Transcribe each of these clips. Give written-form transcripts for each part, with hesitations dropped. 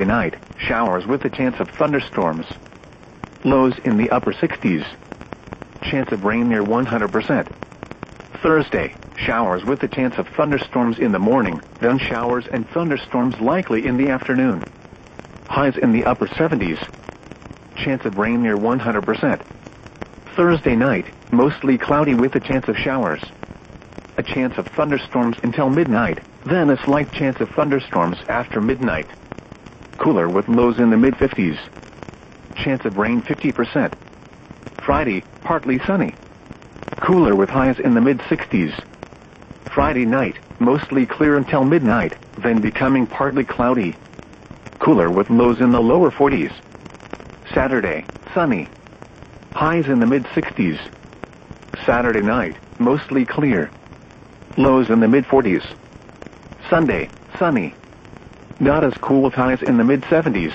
night, showers with a chance of thunderstorms. Lows in the upper 60s. Chance of rain near 100%. Thursday, showers with a chance of thunderstorms in the morning, then showers and thunderstorms likely in the afternoon. Highs in the upper 70s. Chance of rain near 100%. Thursday night, mostly cloudy with a chance of showers. A chance of thunderstorms until midnight, then a slight chance of thunderstorms after midnight. Cooler with lows in the mid-50s. Chance of rain 50%. Friday, partly sunny. Cooler with highs in the mid-60s. Friday night, mostly clear until midnight, then becoming partly cloudy. Cooler with lows in the lower 40s. Saturday, sunny. Highs in the mid-60s. Saturday night, mostly clear. Lows in the mid-40s. Sunday, sunny. Not as cool with highs in the mid-70s.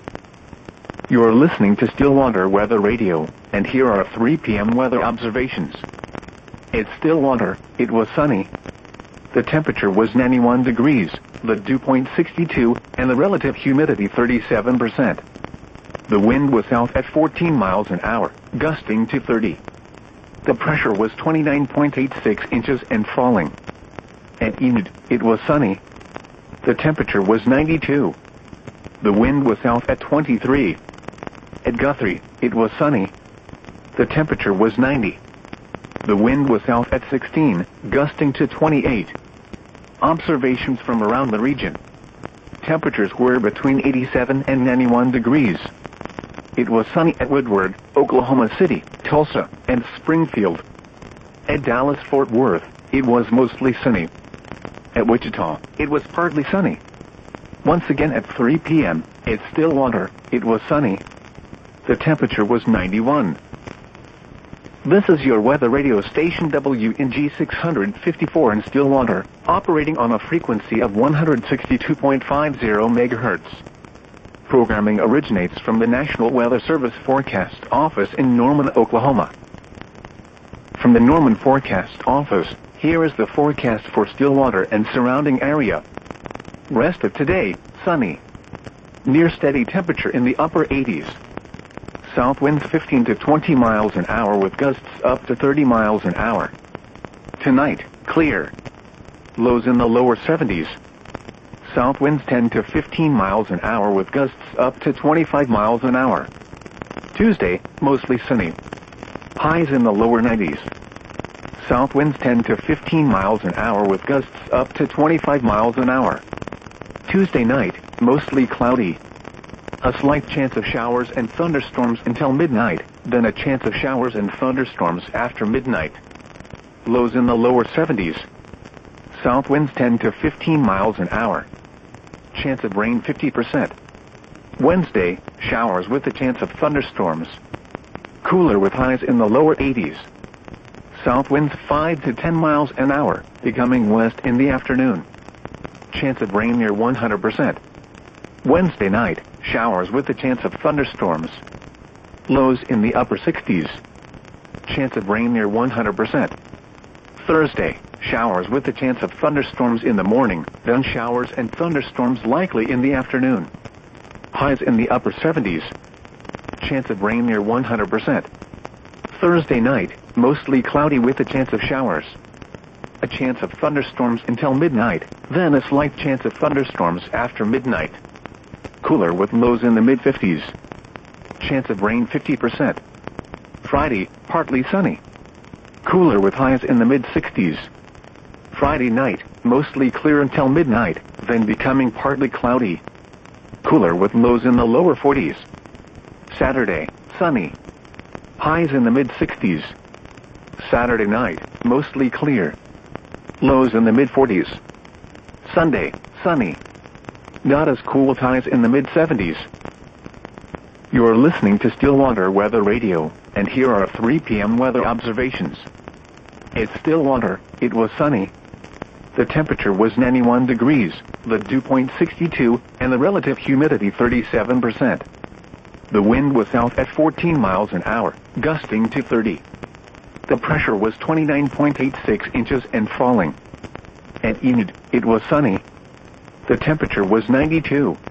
You're listening to Stillwater Weather Radio, and here are 3 p.m. weather observations. At Stillwater, it was sunny. The temperature was 91 degrees, the dew point 62, and the relative humidity 37%. The wind was south at 14 miles an hour, gusting to 30. The pressure was 29.86 inches and falling. At Enid, it was sunny. The temperature was 92. The wind was south at 23. At Guthrie, it was sunny. The temperature was 90. The wind was south at 16, gusting to 28. Observations from around the region. Temperatures were between 87 and 91 degrees. It was sunny at Woodward, Oklahoma City, Tulsa, and Springfield. At Dallas-Fort Worth, it was mostly sunny. At Wichita, it was partly sunny. Once again at 3 p.m., at Stillwater, it was sunny. The temperature was 91. This is your weather radio station WNG 654 in Stillwater, operating on a frequency of 162.50 MHz. Programming originates from the National Weather Service Forecast Office in Norman, Oklahoma. From the Norman Forecast Office, here is the forecast for Stillwater and surrounding area. Rest of today, sunny. Near steady temperature in the upper 80s. South winds 15 to 20 miles an hour with gusts up to 30 miles an hour. Tonight, clear. Lows in the lower 70s. South winds 10 to 15 miles an hour with gusts up to 25 miles an hour. Tuesday, mostly sunny. Highs in the lower 90s. South winds 10 to 15 miles an hour with gusts up to 25 miles an hour. Tuesday night, mostly cloudy. A slight chance of showers and thunderstorms until midnight, then a chance of showers and thunderstorms after midnight. Lows in the lower 70s. South winds 10 to 15 miles an hour. Chance of rain 50%. Wednesday, showers with a chance of thunderstorms. Cooler with highs in the lower 80s. South winds 5 to 10 miles an hour, becoming west in the afternoon. Chance of rain near 100%. Wednesday night, showers with a chance of thunderstorms. Lows in the upper 60s. Chance of rain near 100%. Thursday, showers with a chance of thunderstorms in the morning, then showers and thunderstorms likely in the afternoon. Highs in the upper 70s. Chance of rain near 100%. Thursday night, mostly cloudy with a chance of showers. A chance of thunderstorms until midnight, then a slight chance of thunderstorms after midnight. Cooler with lows in the mid-50s. Chance of rain 50%. Friday, partly sunny. Cooler with highs in the mid-60s. Friday night, mostly clear until midnight, then becoming partly cloudy. Cooler with lows in the lower 40s. Saturday, sunny. Highs in the mid-60s. Saturday night, mostly clear. Lows in the mid-40s. Sunday, sunny. Not as cool with highs in the mid-70s. You're listening to Stillwater Weather Radio, and here are 3 p.m. weather observations. At Stillwater, it was sunny. The temperature was 91 degrees, the dew point 62, and the relative humidity 37%. The wind was south at 14 miles an hour, gusting to 30. The pressure was 29.86 inches and falling. At Enid, it was sunny. The temperature was 92.